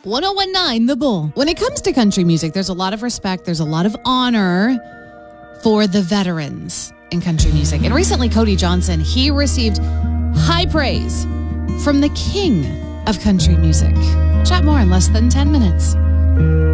1019 The Bull. When it comes to country music, there's a lot of respect, there's a lot of honor for the veterans in country music. And recently, Cody Johnson, he received high praise from the king of country music. We'll chat more in less than 10 minutes.